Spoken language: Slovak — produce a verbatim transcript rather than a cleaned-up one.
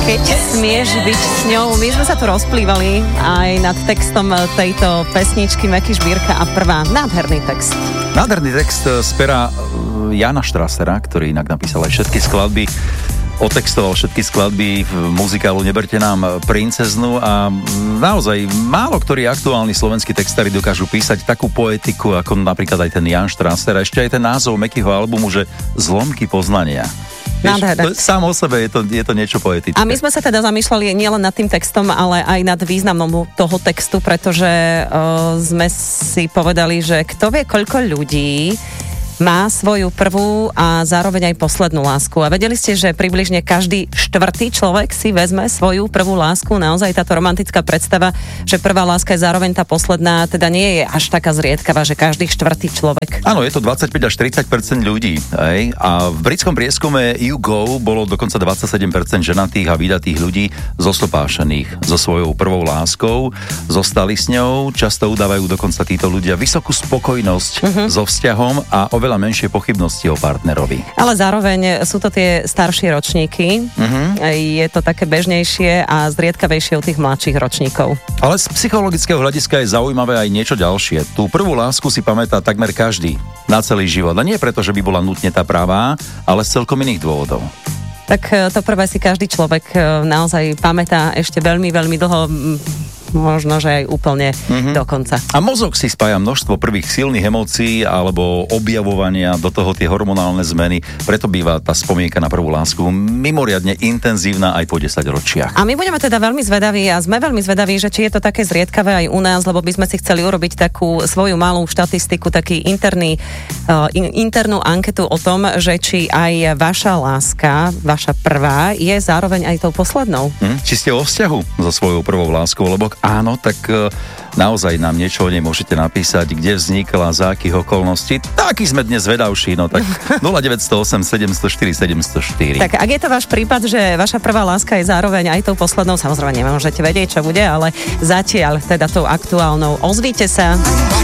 Keď smieš byť s ňou. My sme sa tu rozplývali aj nad textom tejto pesničky Meky Žbírka a prvá. Nádherný text. Nádherný text z pera Jana Štrasera, ktorý inak napísal aj všetky skladby, otextoval všetky skladby v muzikálu Neberte nám princeznu a naozaj málo ktorí aktuálni slovenskí textári dokážu písať takú poetiku, ako napríklad aj ten Jan Štraser. Ešte aj ten názov Mekyho albumu, že Zlomky poznania. Vieš, to, sám o sebe je to, je to niečo poetické. A my sme sa teda zamýšľali nielen nad tým textom, ale aj nad významom toho textu, pretože uh, sme si povedali, že kto vie, koľko ľudí má svoju prvú a zároveň aj poslednú lásku. A vedeli ste, že približne každý štvrtý človek si vezme svoju prvú lásku. Naozaj táto romantická predstava, že prvá láska je zároveň tá posledná, teda nie je až taká zriedkavá, že každý štvrtý človek. Áno, je to dvadsaťpäť až tridsať percent ľudí. Hej? A v britskom prieskume YouGo bolo dokonca dvadsaťsedem percent ženatých a vydatých ľudí zostopášených so svojou prvou láskou. Zostali s ňou, často udávajú dokonca títo ľudia vysokú spokojnosť uh-huh. so vzťahom a veľa menšie pochybnosti o partnerovi. Ale zároveň sú to tie staršie ročníky. Uh-huh. Je to také bežnejšie a zriedkavejšie u tých mladších ročníkov. Ale z psychologického hľadiska je zaujímavé aj niečo ďalšie. Tú prvú lásku si pamätá takmer každý na celý život. A nie preto, že by bola nutne tá pravá, ale z celkom iných dôvodov. Tak to prvé si každý človek naozaj pamätá ešte veľmi, veľmi dlho, možno, že aj úplne mm-hmm. do konca. A mozog si spája množstvo prvých silných emócií alebo objavovania, do toho tie hormonálne zmeny, preto býva tá spomienka na prvú lásku mimoriadne intenzívna aj po desaťročiach. A my budeme teda veľmi zvedaví a sme veľmi zvedaví, že či je to také zriedkavé aj u nás, lebo by sme si chceli urobiť takú svoju malú štatistiku, taký interný, uh, in, internú anketu o tom, že či aj vaša láska, vaša prvá, je zároveň aj tou poslednou. Hm? Či ste o vzťahu so svojou prvou láskou, lebo áno, tak e, naozaj nám niečo o nej môžete napísať, kde vznikla, za akých okolností. Taký sme dnes vedavší, no tak nula deväť nula osem sedem nula štyri sedem nula štyri. Tak ak je to váš prípad, že vaša prvá láska je zároveň aj tou poslednou, samozrejme nemôžete vedieť, čo bude, ale zatiaľ teda tou aktuálnou. Ozvíte sa.